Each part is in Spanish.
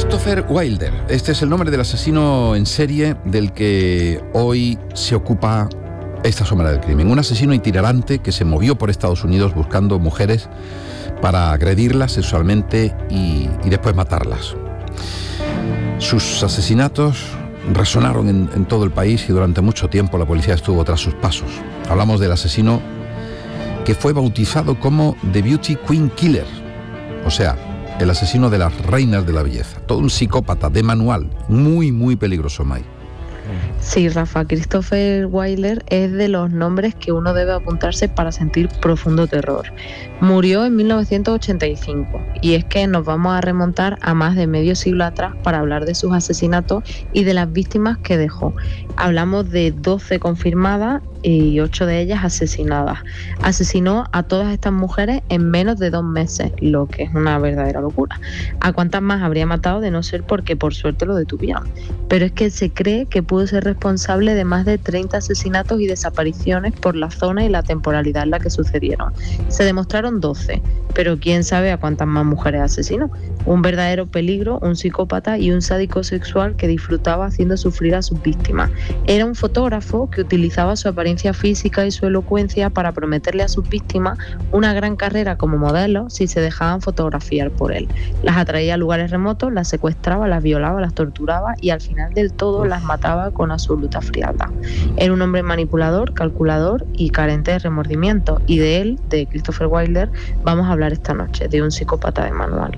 Christopher Wilder, este es el nombre del asesino en serie del que hoy se ocupa esta sombra del crimen. Un asesino itinerante que se movió por Estados Unidos buscando mujeres para agredirlas sexualmente y después matarlas. Sus asesinatos resonaron en todo el país y durante mucho tiempo la policía estuvo tras sus pasos. Hablamos del asesino que fue bautizado como The Beauty Queen Killer, o sea, el asesino de las reinas de la belleza. Todo un psicópata de manual, muy peligroso, May. Sí, Rafa, Christopher Wilder es de los nombres que uno debe apuntarse para sentir profundo terror. Murió en 1985 y es que nos vamos a remontar a más de medio siglo atrás para hablar de sus asesinatos y de las víctimas que dejó. Hablamos de 12 confirmadas y 8 de ellas asesinadas. Asesinó a todas estas mujeres en menos de 2 meses, lo que es una verdadera locura. ¿A cuántas más habría matado de no ser porque por suerte lo detuvieron? Pero es que se cree que pudo ser responsable de más de 30 asesinatos y desapariciones por la zona y la temporalidad en la que sucedieron. Se demostraron 12, pero quién sabe a cuántas más mujeres asesinó. Un verdadero peligro, un psicópata y un sádico sexual que disfrutaba haciendo sufrir a sus víctimas. Era un fotógrafo que utilizaba su apariencia física y su elocuencia para prometerle a sus víctimas una gran carrera como modelo si se dejaban fotografiar por él. Las atraía a lugares remotos, las secuestraba, las violaba, las torturaba y al final del todo las mataba con absoluta frialdad. Era un hombre manipulador, calculador y carente de remordimiento, y de él, de Christopher Wilder, vamos a hablar esta noche, de un psicópata de manual.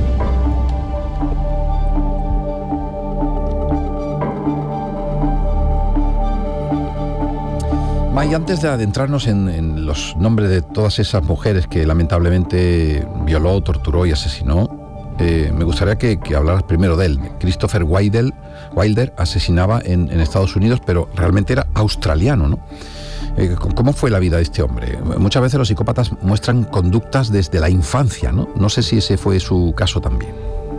May, antes de adentrarnos en los nombres de todas esas mujeres que lamentablemente violó, torturó y asesinó, me gustaría que hablaras primero de él. Christopher Wilder asesinaba en Estados Unidos, pero realmente era australiano, ¿no? ¿Cómo fue la vida de este hombre? Muchas veces los psicópatas muestran conductas desde la infancia, ¿no? No sé si ese fue su caso también.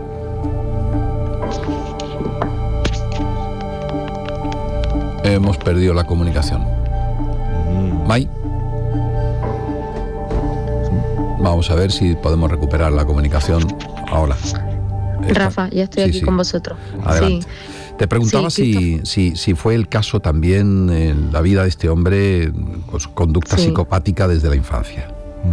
Hemos perdido la comunicación. May, vamos a ver si podemos recuperar la comunicación ahora. Rafa, ya estoy aquí con vosotros. Adelante. Sí. Te preguntaba si fue el caso también en la vida de este hombre, con su conducta psicopática desde la infancia.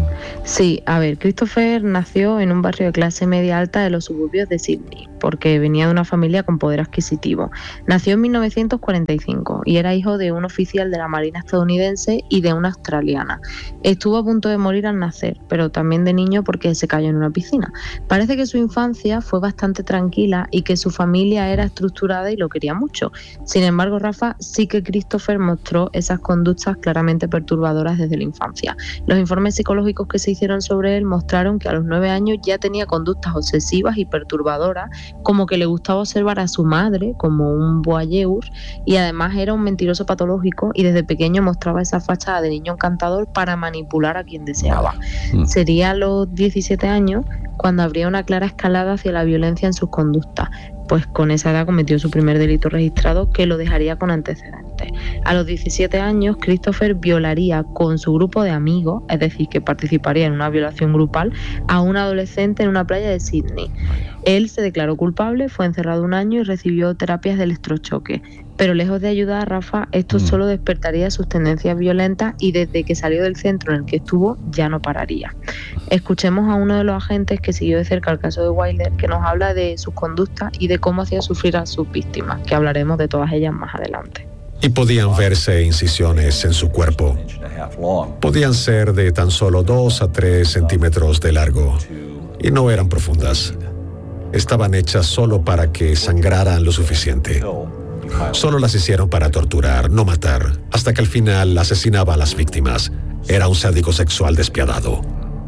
Sí, a ver, Christopher nació en un barrio de clase media alta de los suburbios de Sydney, porque venía de una familia con poder adquisitivo. Nació en 1945 y era hijo de un oficial de la Marina estadounidense y de una australiana. Estuvo a punto de morir al nacer, pero también de niño porque se cayó en una piscina. Parece que su infancia fue bastante tranquila y que su familia era estructurada y lo quería mucho. Sin embargo, Rafa, sí que Christopher mostró esas conductas claramente perturbadoras desde la infancia. Los informes psicológicos que se hicieron sobre él mostraron que a los 9 años ya tenía conductas obsesivas y perturbadoras, como que le gustaba observar a su madre como un voyeur, y además era un mentiroso patológico y desde pequeño mostraba esa fachada de niño encantador para manipular a quien deseaba. Sería a los 17 años cuando habría una clara escalada hacia la violencia en sus conductas, pues con esa edad cometió su primer delito registrado que lo dejaría con antecedentes. A los 17 años, Christopher violaría con su grupo de amigos, es decir, que participaría en una violación grupal, a un adolescente en una playa de Sydney. Él se declaró culpable, fue encerrado 1 año y recibió terapias de electrochoque. Pero lejos de ayudar a Rafa, esto solo despertaría sus tendencias violentas y desde que salió del centro en el que estuvo ya no pararía. Escuchemos a uno de los agentes que siguió de cerca el caso de Wilder, que nos habla de sus conductas y de cómo hacía sufrir a sus víctimas, que hablaremos de todas ellas más adelante. Y podían verse incisiones en su cuerpo. Podían ser de tan solo 2 a 3 centímetros de largo y no eran profundas. Estaban hechas solo para que sangraran lo suficiente. Solo las hicieron para torturar, no matar, hasta que al final asesinaba a las víctimas. Era un sádico sexual despiadado.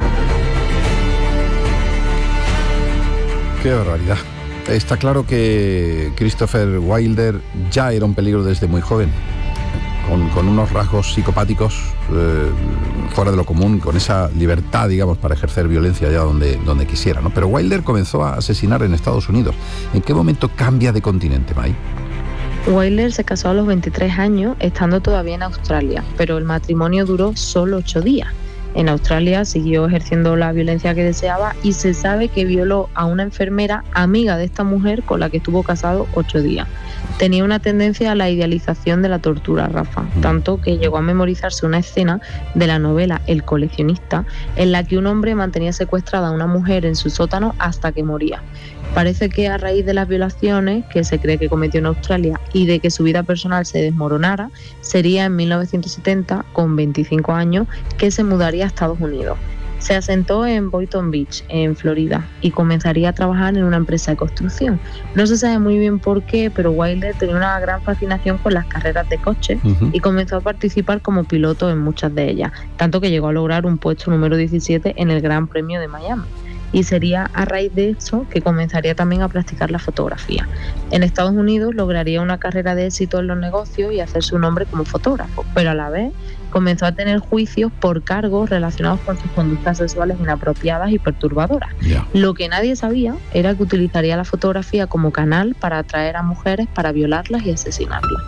¡Qué barbaridad! Está claro que Christopher Wilder ya era un peligro desde muy joven, con unos rasgos psicopáticos fuera de lo común, con esa libertad, digamos, para ejercer violencia allá donde quisiera, ¿no? Pero Wilder comenzó a asesinar en Estados Unidos. ¿En qué momento cambia de continente, May? Wilder se casó a los 23 años, estando todavía en Australia, pero el matrimonio duró solo 8 días. En Australia siguió ejerciendo la violencia que deseaba y se sabe que violó a una enfermera amiga de esta mujer con la que estuvo casado 8 días. Tenía una tendencia a la idealización de la tortura, Rafa, tanto que llegó a memorizarse una escena de la novela El coleccionista, en la que un hombre mantenía secuestrada a una mujer en su sótano hasta que moría. Parece que a raíz de las violaciones que se cree que cometió en Australia y de que su vida personal se desmoronara, sería en 1970, con 25 años, que se mudaría a Estados Unidos. Se asentó en Boynton Beach, en Florida, y comenzaría a trabajar en una empresa de construcción. No se sabe muy bien por qué, pero Wilder tenía una gran fascinación con las carreras de coches y comenzó a participar como piloto en muchas de ellas, tanto que llegó a lograr un puesto número 17 en el Gran Premio de Miami. Y sería a raíz de eso que comenzaría también a practicar la fotografía. En Estados Unidos lograría una carrera de éxito en los negocios y hacer su nombre como fotógrafo, pero a la vez comenzó a tener juicios por cargos relacionados con sus conductas sexuales inapropiadas y perturbadoras. Lo que nadie sabía era que utilizaría la fotografía como canal para atraer a mujeres para violarlas y asesinarlas.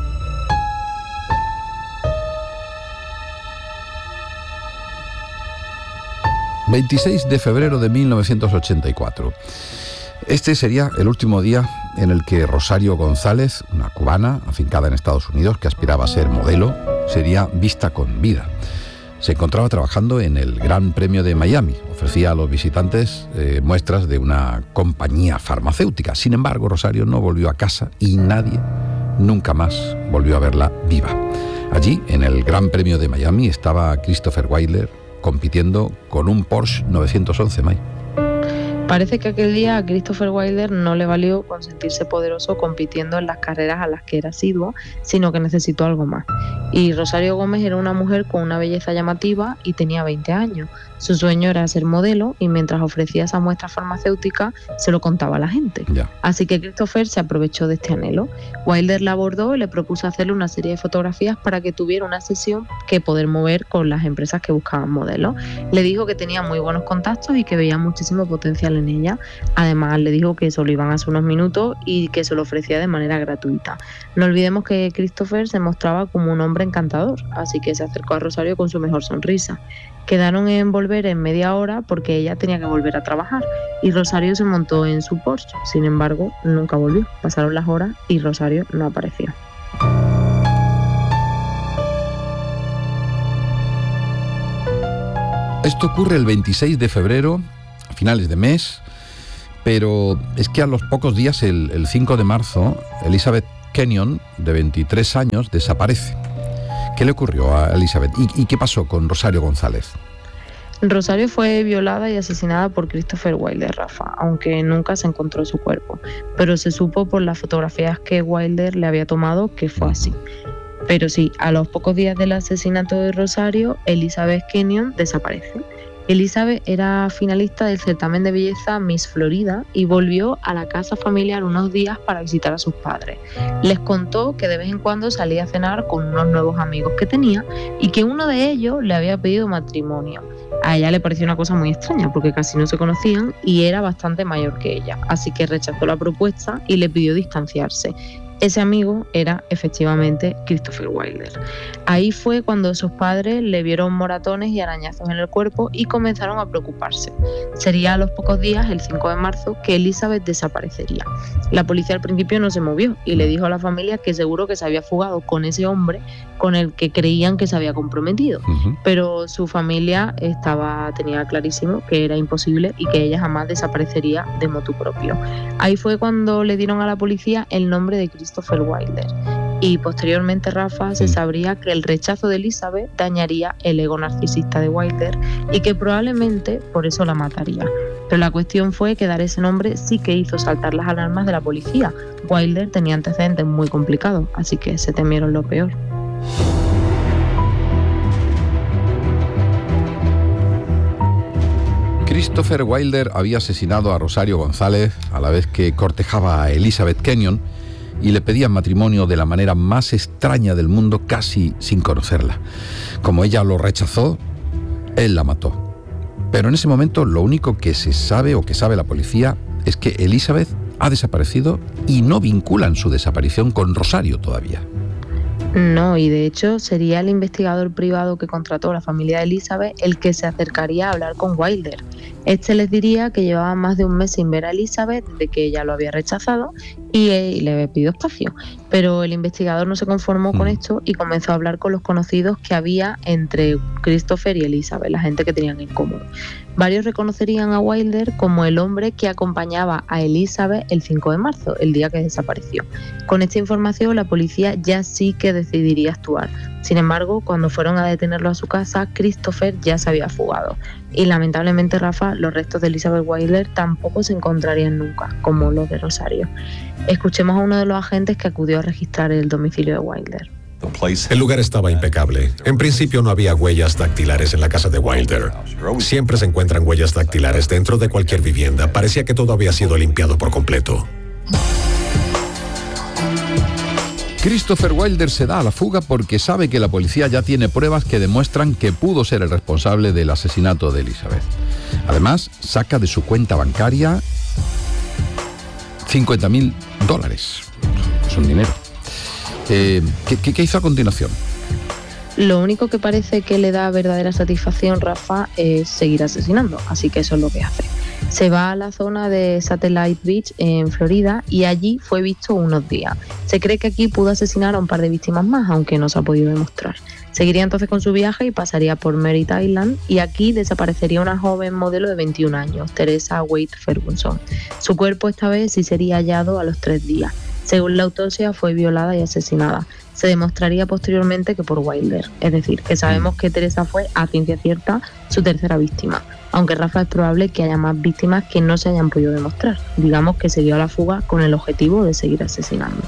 ...26 de febrero de 1984. Este sería el último día en el que Rosario González, una cubana afincada en Estados Unidos que aspiraba a ser modelo, sería vista con vida. Se encontraba trabajando en el Gran Premio de Miami. Ofrecía a los visitantes muestras de una compañía farmacéutica. Sin embargo, Rosario no volvió a casa y nadie nunca más volvió a verla viva. Allí, en el Gran Premio de Miami, estaba Christopher Wilder compitiendo con un Porsche 911 May. Parece que aquel día a Christopher Wilder no le valió con sentirse poderoso compitiendo en las carreras a las que era asiduo, sino que necesitó algo más. Y Rosario Gómez era una mujer con una belleza llamativa y tenía 20 años. Su sueño era ser modelo y mientras ofrecía esa muestra farmacéutica se lo contaba a la gente. Así que Christopher se aprovechó de este anhelo. Wilder la abordó y le propuso hacerle una serie de fotografías para que tuviera una sesión que poder mover con las empresas que buscaban modelos. Le dijo que tenía muy buenos contactos y que veía muchísimo potencial en ella. Además le dijo que solo iban a hacer unos minutos y que se lo ofrecía de manera gratuita. No olvidemos que Christopher se mostraba como un hombre encantador, así que se acercó a Rosario con su mejor sonrisa. Quedaron en volver en media hora porque ella tenía que volver a trabajar y Rosario se montó en su Porsche. Sin embargo, nunca volvió. Pasaron las horas y Rosario no apareció. Esto ocurre el 26 de febrero, a finales de mes, pero es que a los pocos días, el 5 de marzo, Elizabeth Kenyon, de 23 años, desaparece. ¿Qué le ocurrió a Elizabeth? ¿Y qué pasó con Rosario González? Rosario fue violada y asesinada por Christopher Wilder, Rafa, aunque nunca se encontró su cuerpo. Pero se supo por las fotografías que Wilder le había tomado que fue así. Pero sí, a los pocos días del asesinato de Rosario, Elizabeth Kenyon desaparece. Elizabeth era finalista del certamen de belleza Miss Florida y volvió a la casa familiar unos días para visitar a sus padres. Les contó que de vez en cuando salía a cenar con unos nuevos amigos que tenía y que uno de ellos le había pedido matrimonio. A ella le pareció una cosa muy extraña porque casi no se conocían y era bastante mayor que ella, así que rechazó la propuesta y le pidió distanciarse. Ese amigo era efectivamente Christopher Wilder. Ahí fue cuando sus padres le vieron moratones y arañazos en el cuerpo y comenzaron a preocuparse. Sería a los pocos días, el 5 de marzo, que Elizabeth desaparecería. La policía al principio no se movió y le dijo a la familia que seguro que se había fugado con ese hombre con el que creían que se había comprometido. Pero su familia tenía clarísimo que era imposible y que ella jamás desaparecería de motu propio. Ahí fue cuando le dieron a la policía el nombre de Christopher Wilder. Y posteriormente, Rafa, se sabría que el rechazo de Elizabeth dañaría el ego narcisista de Wilder y que probablemente por eso la mataría. Pero la cuestión fue que dar ese nombre sí que hizo saltar las alarmas de la policía. Wilder tenía antecedentes muy complicados, así que se temieron lo peor. Christopher Wilder había asesinado a Rosario González a la vez que cortejaba a Elizabeth Kenyon y le pedía matrimonio de la manera más extraña del mundo, casi sin conocerla. Como ella lo rechazó, él la mató. Pero en ese momento lo único que se sabe o que sabe la policía es que Elizabeth ha desaparecido y no vinculan su desaparición con Rosario todavía. No, y de hecho sería el investigador privado que contrató la familia de Elizabeth el que se acercaría a hablar con Wilder. Este les diría que llevaba más de un mes sin ver a Elizabeth desde que ella lo había rechazado y le había pedido espacio. Pero el investigador no se conformó con esto y comenzó a hablar con los conocidos que había entre Christopher y Elizabeth, la gente que tenían en común. Varios reconocerían a Wilder como el hombre que acompañaba a Elizabeth el 5 de marzo, el día que desapareció. Con esta información la policía ya sí que decidiría actuar. Sin embargo, cuando fueron a detenerlo a su casa, Christopher ya se había fugado. Y lamentablemente, Rafa, los restos de Elizabeth Wilder tampoco se encontrarían nunca, como los de Rosario. Escuchemos a uno de los agentes que acudió a registrar el domicilio de Wilder. El lugar estaba impecable. En principio no había huellas dactilares en la casa de Wilder. Siempre se encuentran huellas dactilares dentro de cualquier vivienda. Parecía que todo había sido limpiado por completo. Christopher Wilder se da a la fuga porque sabe que la policía ya tiene pruebas que demuestran que pudo ser el responsable del asesinato de Elizabeth. Además, saca de su cuenta bancaria $50,000. Es un dinero. ¿Qué hizo a continuación? Lo único que parece que le da verdadera satisfacción, Rafa, es seguir asesinando, así que eso es lo que hace. Se va a la zona de Satellite Beach en Florida y allí fue visto unos días. Se cree que aquí pudo asesinar a un par de víctimas más, aunque no se ha podido demostrar. Seguiría entonces con su viaje y pasaría por Merritt Island y aquí desaparecería una joven modelo de 21 años, Teresa Wade Ferguson. Su cuerpo esta vez sí sería hallado a los 3 días. Según la autopsia, fue violada y asesinada. Se demostraría posteriormente que por Wilder. Es decir, que sabemos que Teresa fue, a ciencia cierta, su tercera víctima. Aunque, Rafa, es probable que haya más víctimas que no se hayan podido demostrar. Digamos que se dio a la fuga con el objetivo de seguir asesinando.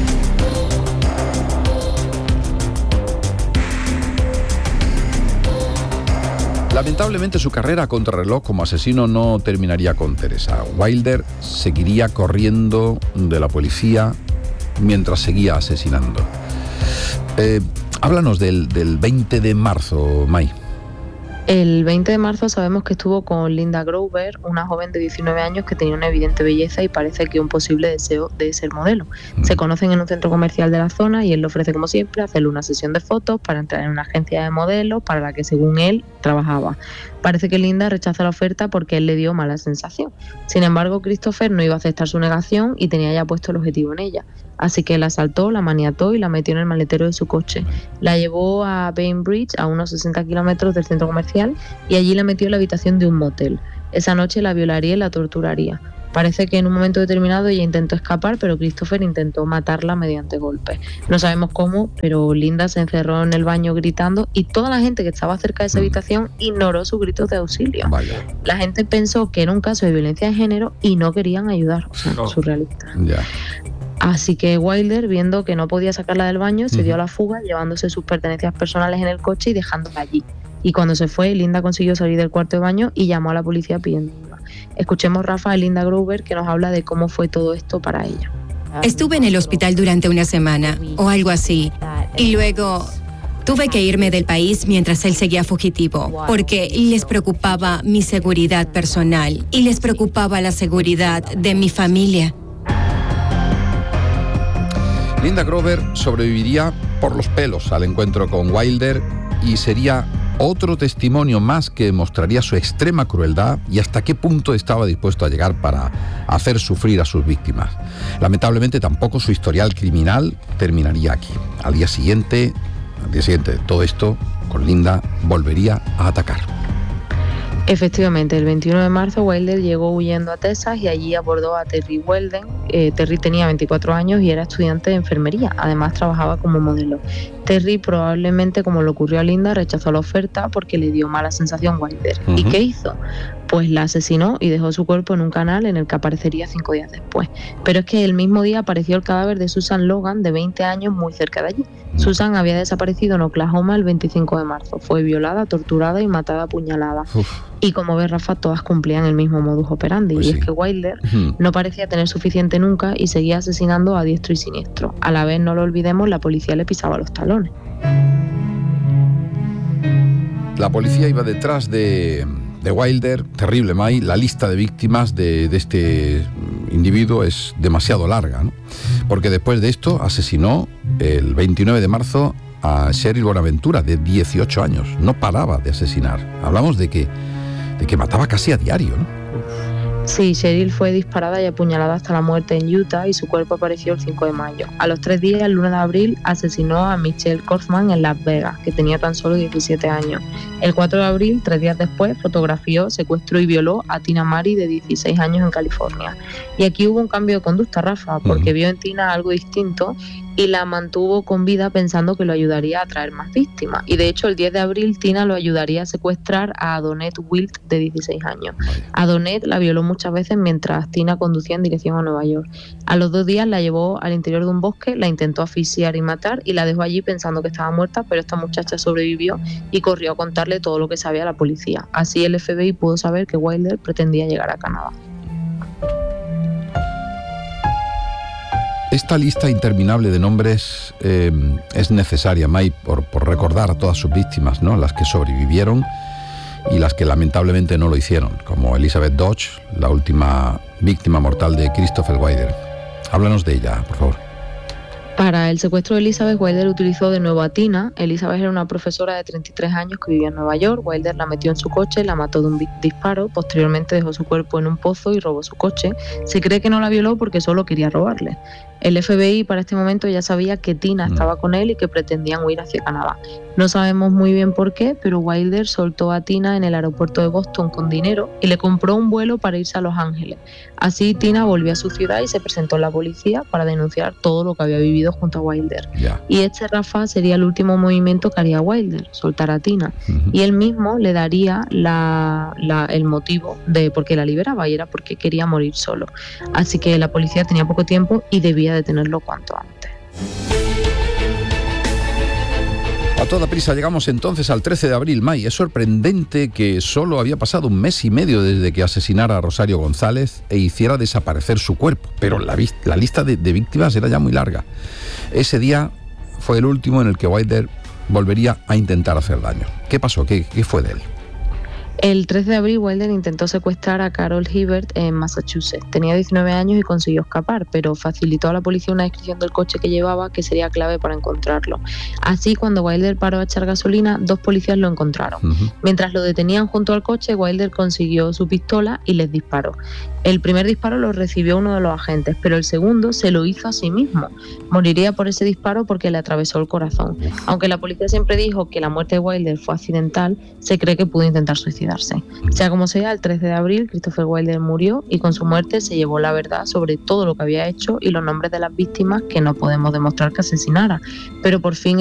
Lamentablemente su carrera a contrarreloj como asesino no terminaría con Teresa. Wilder seguiría corriendo de la policía mientras seguía asesinando. Háblanos del 20 de marzo, May. El 20 de marzo sabemos que estuvo con Linda Grover, una joven de 19 años que tenía una evidente belleza y parece que un posible deseo de ser modelo. Se conocen en un centro comercial de la zona y él le ofrece, como siempre, hacerle una sesión de fotos para entrar en una agencia de modelos para la que, según él, trabajaba. Parece que Linda rechaza la oferta porque él le dio mala sensación. Sin embargo, Christopher no iba a aceptar su negación y tenía ya puesto el objetivo en ella. Así que la asaltó, la maniató y la metió en el maletero de su coche. La llevó a Bainbridge, a unos 60 kilómetros del centro comercial, y allí la metió en la habitación de un motel. Esa noche la violaría y la torturaría. Parece que en un momento determinado ella intentó escapar, pero Christopher intentó matarla mediante golpes. No sabemos cómo, pero Linda se encerró en el baño gritando y toda la gente que estaba cerca de esa habitación ignoró sus gritos de auxilio. Vaya. La gente pensó que era un caso de violencia de género y no querían ayudar. O sea, surrealista. Ya. Así que Wilder, viendo que no podía sacarla del baño, se dio a la fuga, llevándose sus pertenencias personales en el coche y dejándola allí. Y cuando se fue, Linda consiguió salir del cuarto de baño y llamó a la policía pidiendo ayuda. Escuchemos, Rafa, a Linda Grover, que nos habla de cómo fue todo esto para ella. Estuve en el hospital durante una semana, o algo así, y luego tuve que irme del país mientras él seguía fugitivo, porque les preocupaba mi seguridad personal y les preocupaba la seguridad de mi familia. Linda Grover sobreviviría por los pelos al encuentro con Wilder y sería otro testimonio más que mostraría su extrema crueldad y hasta qué punto estaba dispuesto a llegar para hacer sufrir a sus víctimas. Lamentablemente tampoco su historial criminal terminaría aquí. Al día siguiente de todo esto, con Linda volvería a atacar. Efectivamente, el 21 de marzo Wilder llegó huyendo a Texas y allí abordó a Terry Weldon. Terry tenía 24 años y era estudiante de enfermería, además trabajaba como modelo. Terry, probablemente como le ocurrió a Linda, rechazó la oferta porque le dio mala sensación Wilder. ¿Y qué hizo? Pues la asesinó y dejó su cuerpo en un canal en el que aparecería 5 días después. Pero es que el mismo día apareció el cadáver de Susan Logan, de 20 años, muy cerca de allí. Susan había desaparecido en Oklahoma el 25 de marzo. Fue violada, torturada y matada a puñaladas. Y como ves, Rafa, todas cumplían el mismo modus operandi. Pues y es que Wilder no parecía tener suficiente nunca y seguía asesinando a diestro y siniestro. A la vez, no lo olvidemos, la policía le pisaba los talones. La policía iba detrás de de Wilder, terrible, May. La lista de víctimas de este individuo es demasiado larga, ¿no? Porque después de esto asesinó el 29 de marzo a Cheryl Bonaventura, de 18 años. No paraba de asesinar. Hablamos de que mataba casi a diario, ¿no? Sí, Cheryl fue disparada y apuñalada hasta la muerte en Utah y su cuerpo apareció el 5 de mayo. A los 3 días, el 1 de abril, asesinó a Michelle Kaufman en Las Vegas, que tenía tan solo 17 años. El 4 de abril, 3 días después, fotografió, secuestró y violó a Tina Mari, de 16 años, en California. Y aquí hubo un cambio de conducta, Rafa, porque vio en Tina algo distinto y la mantuvo con vida pensando que lo ayudaría a traer más víctimas. Y de hecho, el 10 de abril, Tina lo ayudaría a secuestrar a Adonette Wilt, de 16 años. Adonette la violó muchas veces mientras Tina conducía en dirección a Nueva York. A los 2 días la llevó al interior de un bosque, la intentó asfixiar y matar y la dejó allí pensando que estaba muerta, pero esta muchacha sobrevivió y corrió a contarle todo lo que sabía a la policía. Así el FBI pudo saber que Wilder pretendía llegar a Canadá. Esta lista interminable de nombres es necesaria, May, por recordar a todas sus víctimas, ¿no? Las que sobrevivieron y las que lamentablemente no lo hicieron, como Elizabeth Dodge, la última víctima mortal de Christopher Wilder. Háblanos de ella, por favor. Para el secuestro de Elizabeth, Wilder utilizó de nuevo a Tina. Elizabeth era una profesora de 33 años que vivía en Nueva York. Wilder la metió en su coche, la mató de un disparo. Posteriormente dejó su cuerpo en un pozo y robó su coche. Se cree que no la violó porque solo quería robarle. El FBI para este momento ya sabía que Tina estaba con él y que pretendían huir hacia Canadá. No sabemos muy bien por qué, pero Wilder soltó a Tina en el aeropuerto de Boston con dinero y le compró un vuelo para irse a Los Ángeles. Así Tina volvió a su ciudad y se presentó en la policía para denunciar todo lo que había vivido junto a Wilder. Y este, Rafa, sería el último movimiento que haría Wilder, soltar a Tina. Y él mismo le daría el motivo de por qué la liberaba, y era porque quería morir solo. Así que la policía tenía poco tiempo y debía detenerlo cuanto antes. A toda prisa llegamos entonces al 13 de abril, May. Es sorprendente que solo había pasado 1 mes y medio desde que asesinara a Rosario González e hiciera desaparecer su cuerpo, pero la lista de víctimas era ya muy larga. Ese día fue el último en el que Wilder volvería a intentar hacer daño. ¿Qué pasó? ¿Qué fue de él? El 13 de abril, Wilder intentó secuestrar a Carol Hibbert en Massachusetts. Tenía 19 años y consiguió escapar, pero facilitó a la policía una descripción del coche que llevaba que sería clave para encontrarlo. Así, cuando Wilder paró a echar gasolina, 2 policías lo encontraron. Mientras lo detenían junto al coche, Wilder consiguió su pistola y les disparó. El primer disparo lo recibió uno de los agentes, pero el segundo se lo hizo a sí mismo. Moriría por ese disparo porque le atravesó el corazón. Aunque la policía siempre dijo que la muerte de Wilder fue accidental, se cree que pudo intentar suicidarse. Sea como sea, el 13 de abril Christopher Wilder murió y con su muerte se llevó la verdad sobre todo lo que había hecho y los nombres de las víctimas que no podemos demostrar que asesinara. Pero por fin